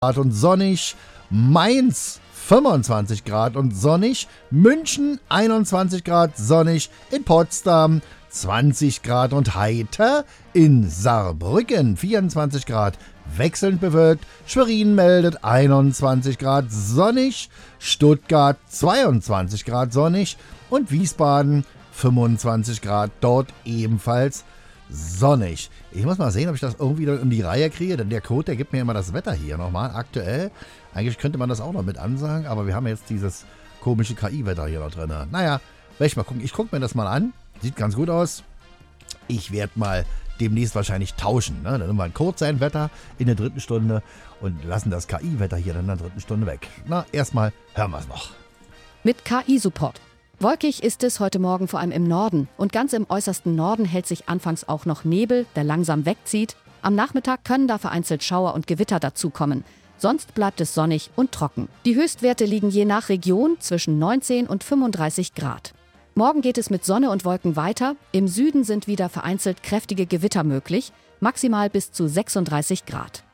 Grad und sonnig. Mainz 25 Grad und sonnig. München 21 Grad sonnig. In Potsdam 20 Grad und heiter. In Saarbrücken 24 Grad wechselnd bewölkt. Schwerin meldet 21 Grad sonnig. Stuttgart 22 Grad sonnig. Und Wiesbaden 25 Grad, dort ebenfalls sonnig. Ich muss mal sehen, ob ich das irgendwie in die Reihe kriege, denn der Code, der gibt mir immer das Wetter hier nochmal aktuell. Eigentlich könnte man das auch noch mit ansagen, aber wir haben jetzt dieses komische KI-Wetter hier noch drin. Naja, werde ich mal gucken. Ich gucke mir das mal an. Sieht ganz gut aus. Ich werde mal demnächst wahrscheinlich tauschen. Ne? Dann nehmen wir ein Kurzsein-Wetter in der 3. Stunde und lassen das KI-Wetter hier dann in der 3. Stunde weg. Na, erstmal hören wir es noch. Mit KI-Support. Wolkig ist es heute Morgen vor allem im Norden und ganz im äußersten Norden hält sich anfangs auch noch Nebel, der langsam wegzieht. Am Nachmittag können da vereinzelt Schauer und Gewitter dazukommen. Sonst bleibt es sonnig und trocken. Die Höchstwerte liegen je nach Region zwischen 19 und 35 Grad. Morgen geht es mit Sonne und Wolken weiter. Im Süden sind wieder vereinzelt kräftige Gewitter möglich, maximal bis zu 36 Grad.